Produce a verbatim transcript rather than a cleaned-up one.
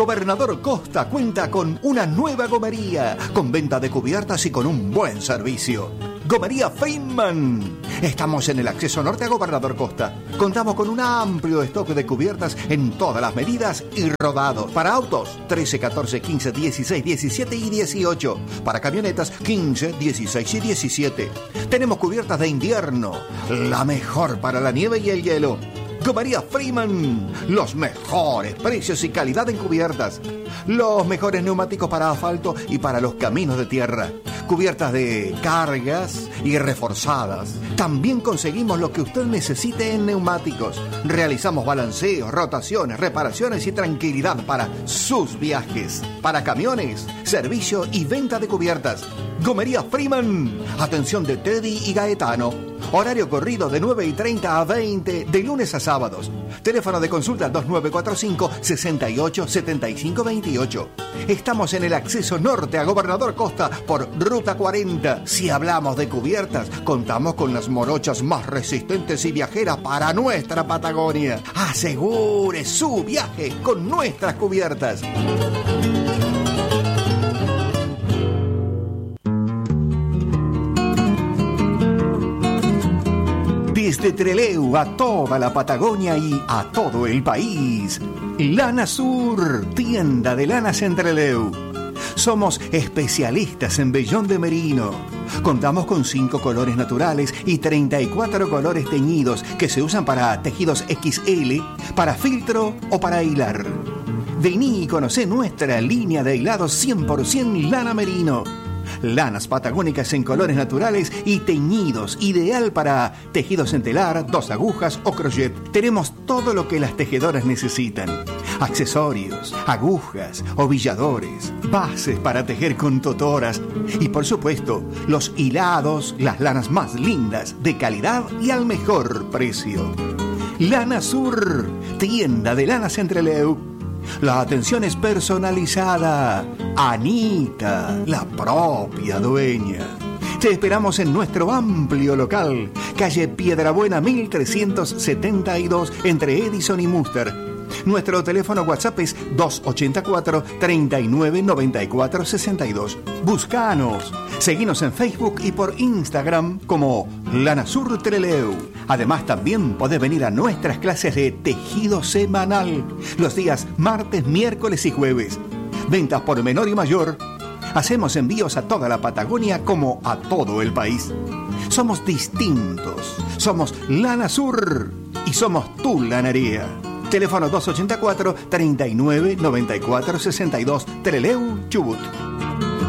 Gobernador Costa cuenta con una nueva gomería, con venta de cubiertas y con un buen servicio. Gomería Freeman. Estamos en el acceso norte a Gobernador Costa. Contamos con un amplio stock de cubiertas en todas las medidas y rodados. Para autos, trece, catorce, quince, dieciséis, diecisiete y dieciocho. Para camionetas, quince, dieciséis y diecisiete. Tenemos cubiertas de invierno, la mejor para la nieve y el hielo. Gomería Freeman, los mejores precios y calidad en cubiertas. Los mejores neumáticos para asfalto y para los caminos de tierra. Cubiertas de cargas y reforzadas. También conseguimos lo que usted necesite en neumáticos. Realizamos balanceos, rotaciones, reparaciones y tranquilidad para sus viajes. Para camiones, servicio y venta de cubiertas. Gomería Freeman. Atención de Teddy y Gaetano. Horario corrido de nueve y treinta a veinte, de lunes a sábados. Teléfono de consulta dos nueve cuatro cinco, seis ocho, siete cinco dos ocho. Estamos en el acceso norte a Gobernador Costa por Ruta cuarenta. Si hablamos de cubiertas, contamos con las morochas más resistentes y viajeras para nuestra Patagonia. Asegure su viaje con nuestras cubiertas. Desde Trelew a toda la Patagonia y a todo el país. Lana Sur, tienda de lanas en Trelew. Somos especialistas en vellón de merino. Contamos con cinco colores naturales y treinta y cuatro colores teñidos que se usan para tejidos equis ele, para filtro o para hilar. Vení y conocé nuestra línea de hilados cien por ciento lana merino. Lanas patagónicas en colores naturales y teñidos, ideal para tejidos en telar, dos agujas o crochet. Tenemos todo lo que las tejedoras necesitan. Accesorios, agujas, ovilladores, bases para tejer con totoras y por supuesto los hilados, las lanas más lindas, de calidad y al mejor precio. Lana Sur, tienda de lanas en Trelew. La atención es personalizada. Anita, la propia dueña. Te esperamos en nuestro amplio local, calle Piedrabuena mil trescientos setenta y dos, entre Edison y Munster. Nuestro teléfono WhatsApp es dos ocho cuatro, treinta y nueve, noventa y cuatro, sesenta y dos. Búscanos. Seguinos en Facebook y por Instagram como Lana Sur Trelew. Además, también podés venir a nuestras clases de tejido semanal los días martes, miércoles y jueves. Ventas por menor y mayor. Hacemos envíos a toda la Patagonia como a todo el país. Somos distintos. Somos Lana Sur y somos tu lanaría. Teléfono dos ocho cuatro, treinta y nueve, noventa y cuatro, sesenta y dos, Trelew, Chubut.